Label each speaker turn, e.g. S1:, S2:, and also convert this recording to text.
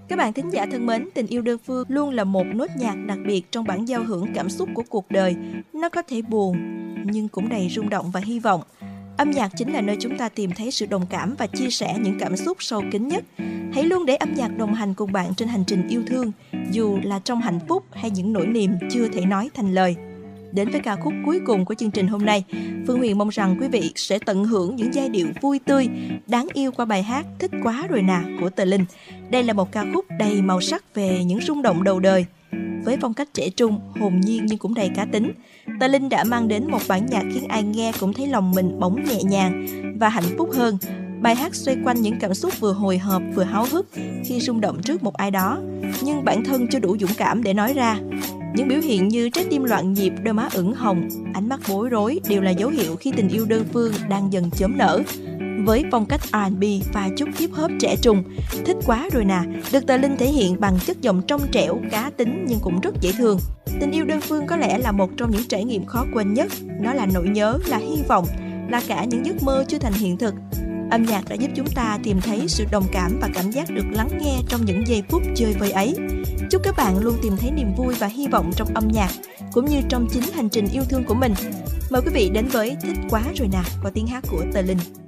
S1: Các bạn thính giả thân mến, tình yêu đơn phương luôn là một nốt nhạc đặc biệt trong bản giao hưởng cảm xúc của cuộc đời. Nó có thể buồn, nhưng cũng đầy rung động và hy vọng. Âm nhạc chính là nơi chúng ta tìm thấy sự đồng cảm và chia sẻ những cảm xúc sâu kín nhất. Hãy luôn để âm nhạc đồng hành cùng bạn trên hành trình yêu thương, dù là trong hạnh phúc hay những nỗi niềm chưa thể nói thành lời. Đến với ca khúc cuối cùng của chương trình hôm nay, Phương Huyền mong rằng quý vị sẽ tận hưởng những giai điệu vui tươi, đáng yêu qua bài hát Thích Quá Rồi Nà của Tờ Linh. Đây là một ca khúc đầy màu sắc về những rung động đầu đời. Với phong cách trẻ trung, hồn nhiên nhưng cũng đầy cá tính, Tờ Linh đã mang đến một bản nhạc khiến ai nghe cũng thấy lòng mình bỗng nhẹ nhàng và hạnh phúc hơn. Bài hát xoay quanh những cảm xúc vừa hồi hộp vừa háo hức khi rung động trước một ai đó, nhưng bản thân chưa đủ dũng cảm để nói ra. Những biểu hiện như trái tim loạn nhịp, đôi má ửng hồng, ánh mắt bối rối đều là dấu hiệu khi tình yêu đơn phương đang dần chớm nở. Với phong cách R&B và chút hip hop trẻ trung, Thích Quá Rồi Nà được Tờ Linh thể hiện bằng chất giọng trong trẻo, cá tính nhưng cũng rất dễ thương. Tình yêu đơn phương có lẽ là một trong những trải nghiệm khó quên nhất. Nó là nỗi nhớ, là hy vọng, là cả những giấc mơ chưa thành hiện thực. Âm nhạc đã giúp chúng ta tìm thấy sự đồng cảm và cảm giác được lắng nghe trong những giây phút chơi vơi ấy. Chúc các bạn luôn tìm thấy niềm vui và hy vọng trong âm nhạc, cũng như trong chính hành trình yêu thương của mình. Mời quý vị đến với Thích Quá Rồi Nà qua tiếng hát của Tờ Linh.